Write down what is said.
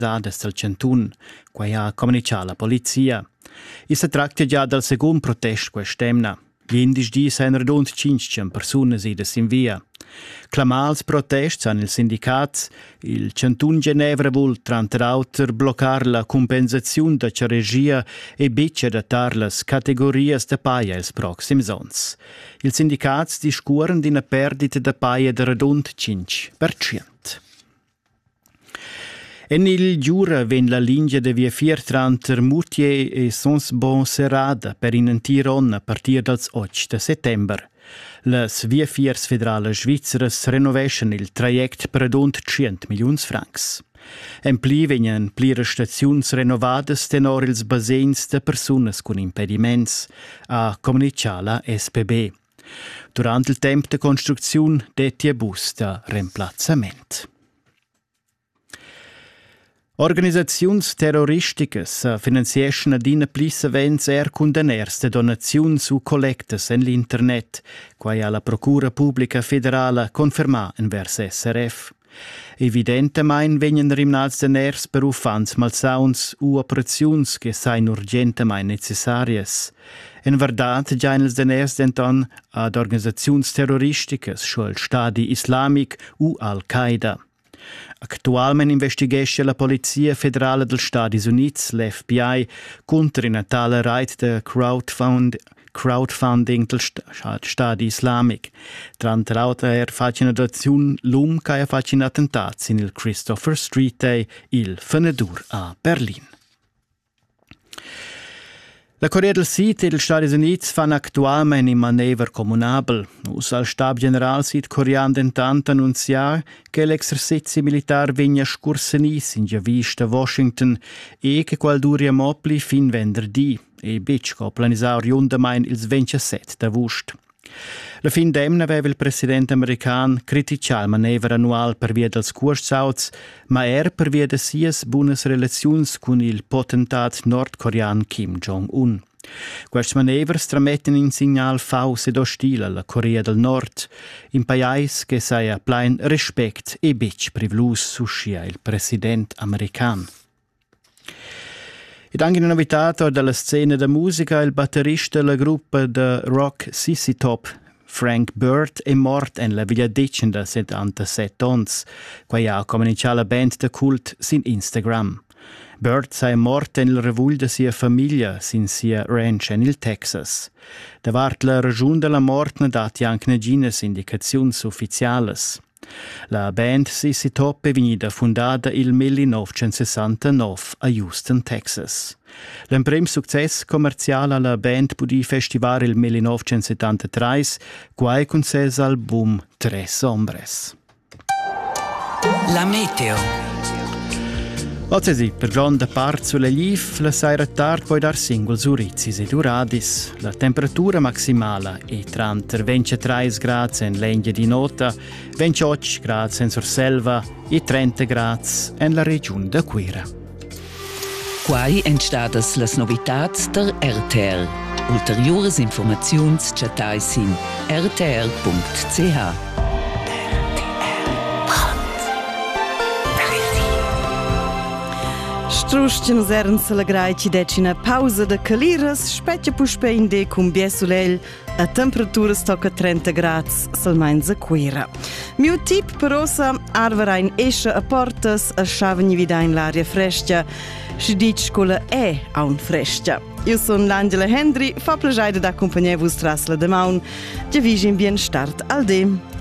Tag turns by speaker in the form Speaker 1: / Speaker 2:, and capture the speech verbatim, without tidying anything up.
Speaker 1: organisadas del Chantun, quai ha comunicato la polizia. E si tratta già del secondo protest quest'emna. Gli di sono rond cinque persone idas in via. Clamals protest han il sindicat, il Chantun Ginevra vuol trant'auter bloccare la compensazione da regia e bice adattar las categorias de paia els proxims ons. Il sindicat discuoren di una perdita de paia de rond cinque per cento. En il giura ven la linea de via vier tranter Moutier e Sons Bon Serrada per inentir a partir dal otto de settember. Las via viers federale svizzeras renoveschen il traject per rund cento milions francs. En pli vegnan plire staziuns renovadas tenor ils basens de personas con impediments, a comunicar la S P B. Durant il temp de construcziun detia bus de reemplazzament. Organisaziuns terroristicas finanzieschen adina plis events er condeners de donaziuns u collectes en l'internet, quai alla Procura Pubblica Federala conferma envers S R F. Evidentemein vegnan rimnats deners per ufans malsauns u operaziuns che sain urgentemein necessarias. En verdad, giain els deners denton ad organisaziuns terroristicas, scho al Stadi Islamic u Al-Qaeda. Actualment investigesce la Polizia Federale dels Stati Units, l'F B I, contra una tale reit de crowdfund, crowdfunding del Stati Islamic. Trant l'autra er facin adoziun l'um ca facin attentats in il Christopher Street Day, il Fenedur a Berlin. La Corriere del Sid e dels Stati Units fan actualment in manever comunabel. Us al Stab General Sid Corean dentant annunciar che l'exercizi militar vigna scursenis in giavista Washington e che qual duria mopli fin venerdì e bic co planisar riundamain ils ventisette d'agost. La fin d'emna aveva il presidente american criticar il manever annual per via dels cursauts, ma er per via de sias bunas relaziuns con il potentat nordcorean Kim Jong-un. Questi manevers trametten in signal faus ed ostil alla Corea del Nord, in pais che saia plein respect e bic privlus suscia il president american. Ed anche una novità dalla scena da musica, il batterista della gruppa de rock C C Top, Frank Bird, è morto en la via decenda settantasette ons, quai ha comunicato la band de cult sin Instagram. Bird sei morto en il revull de sia famiglia sin sia ranch en il Texas. Davart la ragiun de la mort ne dati anche negines indicaziuns ufficiales. La band C C Top è venuta fondata il millenovecentosessantanove a Houston, Texas. L'emprim success commerciale alla band pudi festivare il millenovecentosettantatré, quai con ses album Tres Hombres.
Speaker 2: La meteo.
Speaker 1: Oggi sì, per grande parte sulle Liv, la sera tard puoi dar singoli urizis ed uradis. La temperatura maximale è tra ventitré gradi in Legna di Nota, ventotto gradi in Surselva e trenta gradi in la regione de Quira.
Speaker 2: Quai entstadas las novitats der R T R. Ulteriores informaziuns chatais in r t r punct c h.
Speaker 3: Struschchen erano celebrati decina pausa de caliras, specchia puspe in de cum biesulel, a temperatura stocca trenta gradi, salmain za quera. Miu tip perosa arvera in esce a portas, a schavani vida in l'aria fresca, si dic scola è a un fresca. Io son l'Angela Hendry, fa plagiare da accompagnare vos tras la demaun, già vigin bien start al dem.